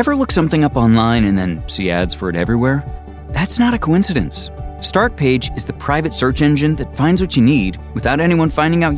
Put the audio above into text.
Ever look something up online and then see ads for it everywhere? That's not a coincidence. Startpage is the private search engine that finds what you need without anyone finding out